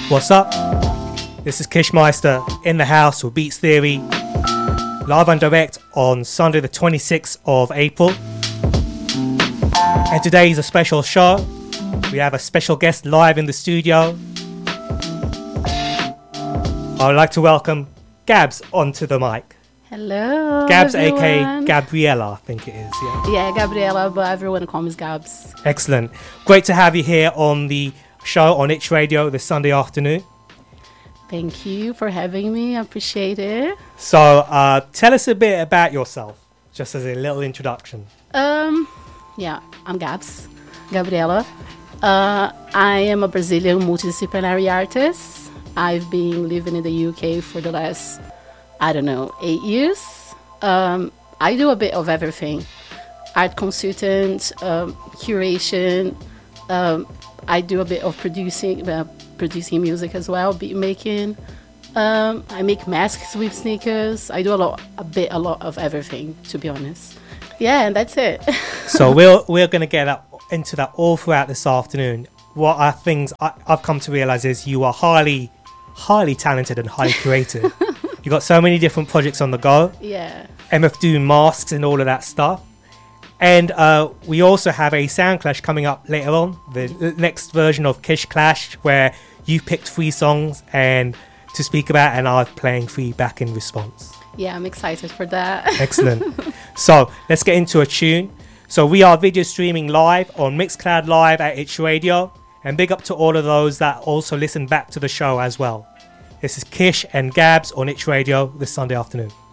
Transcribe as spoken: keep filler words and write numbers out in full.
What's up? This is Kishmeister in the house with Beats Theory, live and direct on Sunday the twenty-sixth of April. And today is a special show. We have a special guest live in the studio. I would like to welcome Gabs onto the mic. Hello, Gabs, everyone. aka Gabriella, I think it is. Yeah, yeah, Gabriella, but everyone calls me Gabs. Excellent. Great to have you here on the show on Itch Radio this Sunday afternoon. Thank you for having me. I appreciate it. So, uh, tell us a bit about yourself, just as a little introduction. Um, yeah, I'm Gabs, Gabriella. Uh, I am a Brazilian multidisciplinary artist. I've been living in the U K for the last, I don't know, eight years. Um, I do a bit of everything. Art consultant, um, curation. Um, I do a bit of producing, uh, producing music as well, beat making. Um, I make masks with sneakers. I do a lot, a bit, a lot of everything, to be honest. Yeah, and that's it. So we're we're gonna get up into that all throughout this afternoon. What are things I, I've come to realize is you are highly, highly talented and highly creative. You got so many different projects on the go. Yeah. M F doing masks and all of that stuff. And uh, we also have a sound clash coming up later on, the l- next version of Kish Clash, where you picked three songs and to speak about, and I'm playing three back in response. Yeah, I'm excited for that. Excellent. So let's get into a tune. So we are video streaming live on Mixcloud Live at Itch Radio, and big up to all of those that also listen back to the show as well. This is Kish and Gabs on Itch Radio this Sunday afternoon.